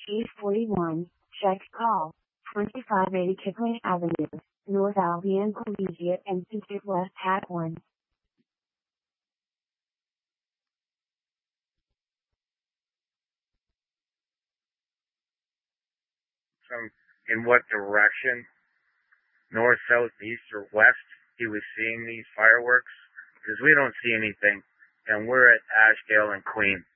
Case 41, check call, 2580 Kipling Avenue, North Albion Collegiate Institute West Hat 1. In what direction, north, south, east, or west, he was seeing these fireworks? Because we don't see anything, and we're at Ashdale and Queen.